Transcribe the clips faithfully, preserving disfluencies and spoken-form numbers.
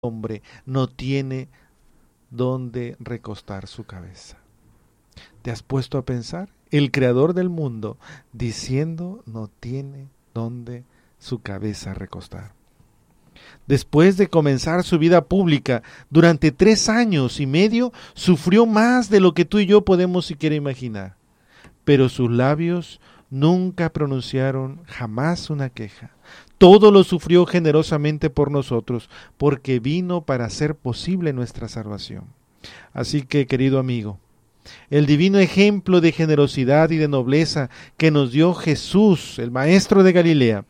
hombre no tiene dónde recostar su cabeza. ¿Te has puesto a pensar? El creador del mundo diciendo no tiene dónde su cabeza recostar. Después de comenzar su vida pública, durante tres años y medio, sufrió más de lo que tú y yo podemos siquiera imaginar. Pero sus labios nunca pronunciaron jamás una queja. Todo lo sufrió generosamente por nosotros, porque vino para hacer posible nuestra salvación. Así que, querido amigo, el divino ejemplo de generosidad y de nobleza que nos dio Jesús, el Maestro de Galilea,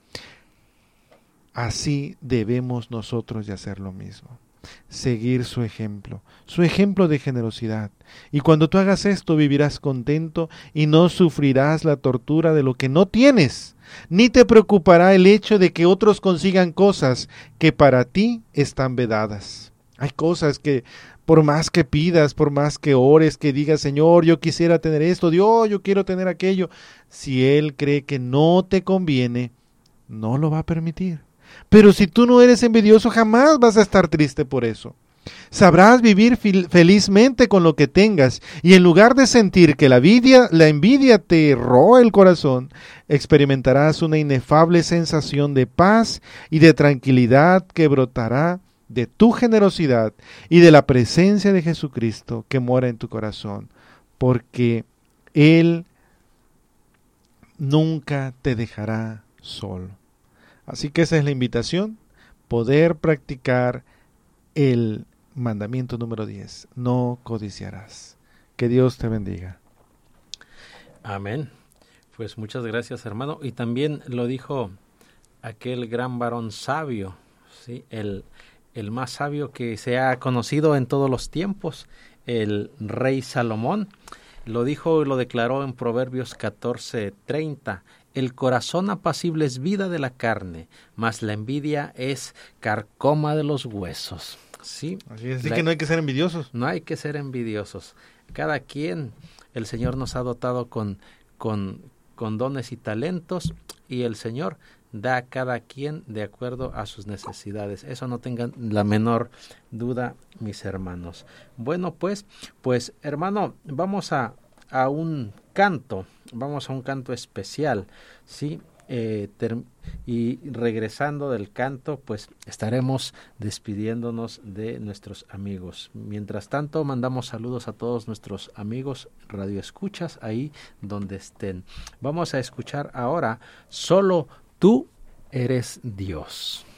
así debemos nosotros de hacer lo mismo. Seguir su ejemplo, su ejemplo de generosidad. Y cuando tú hagas esto, vivirás contento y no sufrirás la tortura de lo que no tienes, ni te preocupará el hecho de que otros consigan cosas que para ti están vedadas. Hay cosas que por más que pidas, por más que ores, que digas, Señor, yo quisiera tener esto, Dios, yo quiero tener aquello, si Él cree que no te conviene, no lo va a permitir. Pero si tú no eres envidioso, jamás vas a estar triste por eso. Sabrás vivir fil- felizmente con lo que tengas, y en lugar de sentir que la envidia, la envidia te roe el corazón, experimentarás una inefable sensación de paz y de tranquilidad que brotará de tu generosidad y de la presencia de Jesucristo que mora en tu corazón, porque Él nunca te dejará solo. Así que esa es la invitación, poder practicar el mandamiento número diez, no codiciarás. Que Dios te bendiga. Amén. Pues muchas gracias, hermano. Y también lo dijo aquel gran varón sabio, ¿sí? el, el más sabio que se ha conocido en todos los tiempos, el rey Salomón. Lo dijo y lo declaró en Proverbios catorce treinta. El corazón apacible es vida de la carne, mas la envidia es carcoma de los huesos. Sí, Así es, así la, que no hay que ser envidiosos. No hay que ser envidiosos. Cada quien, el Señor nos ha dotado con, con, con dones y talentos, y el Señor da a cada quien de acuerdo a sus necesidades. Eso no tengan la menor duda, mis hermanos. Bueno, pues, pues hermano, vamos a, a un canto, vamos a un canto especial, ¿sí? Eh, ter- y regresando del canto, pues estaremos despidiéndonos de nuestros amigos. Mientras tanto, mandamos saludos a todos nuestros amigos radioescuchas ahí donde estén. Vamos a escuchar ahora Solo Tú Eres Dios.